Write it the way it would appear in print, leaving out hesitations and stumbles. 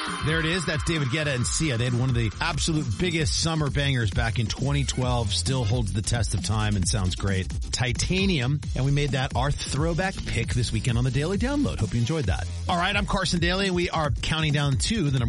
There it is. That's David Guetta and Sia. They had one of the absolute biggest summer bangers back in 2012. Still holds the test of time and sounds great. Titanium. And we made that our throwback pick this weekend on the Daily Download. Hope you enjoyed that. All right, I'm Carson Daly, and we are counting down to the number